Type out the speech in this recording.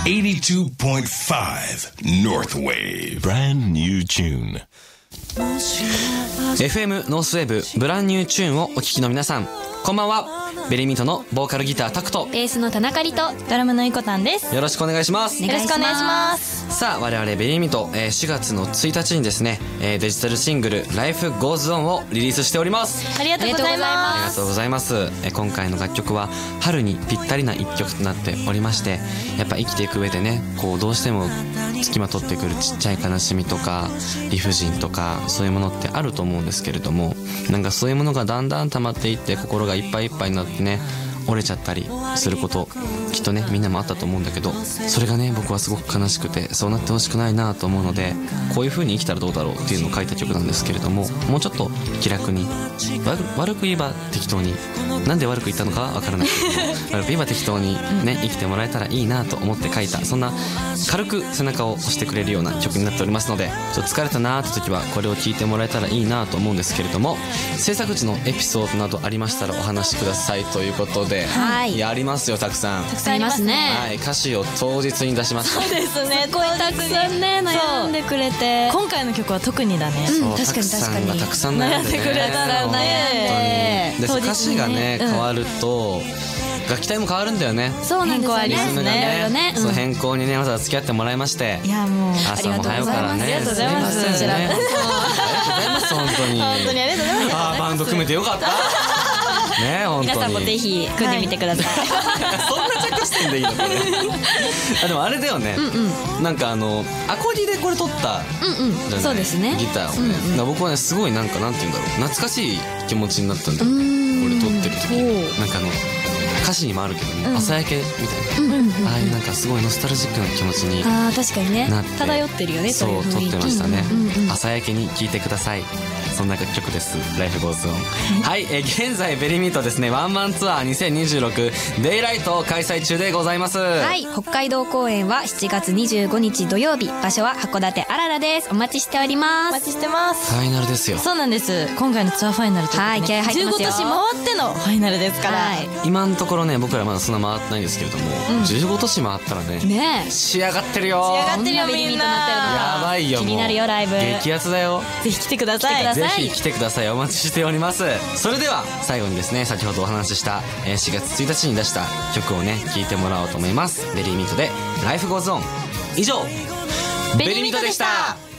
82.5 North Wave. Brand new tune. FM ノースウェーブブランニューチューンをお聞きの皆さん、こんばんは。ベリーミートのボーカルギタータクト、 ベースの田中里とドラムのいこたんです。 よろしくお願いします。 よろしくお願いします。 さあ、我々ベリーミート、4月の1日にですね、デジタルシングル Life Goes On をリリースしております。 ありがとうございます。 ありがとうございます。今回の楽曲は春にぴったりな一曲となっておりまして、やっぱ生きていく上でね、こうどうしても付きまとってくるちっちゃい悲しみとか理不尽とか、そういうものってあると思うんですけれども、なんかそういうものがだんだん溜まっていって心がいっぱいいっぱいになってね、折れちゃったりすること、きっとねみんなもあったと思うんだけど、それがね僕はすごく悲しくて、そうなってほしくないなと思うので、こういう風に生きたらどうだろうっていうのを書いた曲なんですけれども、もうちょっと気楽に、悪く言えば適当に、なんで悪く言ったのかは分からないけど悪く言えば適当にね生きてもらえたらいいなと思って書いた、そんな軽く背中を押してくれるような曲になっておりますので、ちょっと疲れたなーって時はこれを聴いてもらえたらいいなと思うんですけれども、制作時のエピソードなどありましたらお話しくださいということで、 はい、 やりますよ、たくさん。 たくさんありますね。 はい、歌詞を当日に出しました。 そうですね。 すごいたくさんね悩んでくれて、 今回の曲は特にだね。 そう、 確かに確かにたくさん悩んでね、 悩んでくれたら悩んで、 で歌詞がね変わると楽器隊も変わるんだよね。 そうなんですよね。 変更ありますね。 いろいろね、 そう、変更にねわざわざ付き合ってもらいまして、 いやもう朝も早うからね、 ありがとうございます。 すいませんね、ありがとうございます。本当に本当にありがとうございます。 あー、バンド組めてよかったね、本当に皆さんもぜひ組んでみてください。 そんな着地点でいいのこれあ、でもあれだよね、なんかアコギでこれ撮ったじゃない、 そうですね、 ギターをね、だから僕はねすごいなんかなんて言うんだろう、懐かしい気持ちになったんだよね、これ撮ってる時。なんか歌詞にもあるけども、朝焼けみたいな、ああいうなんかすごいノスタルジックな気持ちにあー確かにね、 なって漂ってるよね。 そう、撮いう雰囲気ってましたね、朝焼けに聴いてください。そんな楽曲です。 Life Goes On。 はい、現在ベリーミートですね、ワンマンツアー2026デイライトを開催中でございます。 はい、北海道公演は7月25日土曜日、場所は函館あららです。お待ちしております。 お待ちしてます。 ファイナルですよ。 そうなんです。今回のツアーファイナルということで、 はい、気合入ってますよ。 15都市回ってのファイナルですから、 はい、 今のところね僕らまだそんな回ってないんですけれども、15都市回ったらね、 ね仕上がってるよ。 仕上がってるよどんなベリーミートになってるのかやばいよ、もう気になるよ、ライブ。 激アツだよ。 ぜひ来てください。 ぜひ来てください。お待ちしております。それでは最後にですね、先ほどお話しした4月1日に出した曲をね聴いてもらおうと思います。ベリーミートで Life Goes On。 以上ベリーミートでした。